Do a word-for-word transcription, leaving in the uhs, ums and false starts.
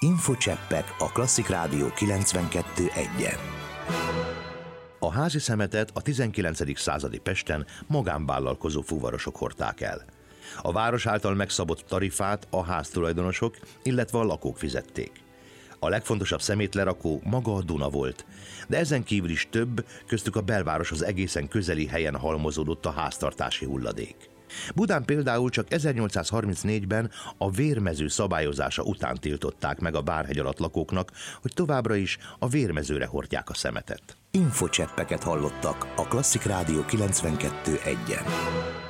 Infocseppek a Klasszik Rádió kilencvenkettő egyen. A házi szemetet a tizenkilencedik századi Pesten magánvállalkozó fuvarosok hordták el. A város által megszabott tarifát a háztulajdonosok, illetve a lakók fizették. A legfontosabb szemétlerakó maga a Duna volt, de ezen kívül is több, köztük a belvároshoz egészen közeli helyen halmozódott a háztartási hulladék. Budán például csak ezernyolcszázharmincnégyben a vérmező szabályozása után tiltották meg a Várhegy alatt lakóknak, hogy továbbra is a vérmezőre hordják a szemetet. Infocseppeket hallottak a Klasszik Rádió kilencvenkettő egyen.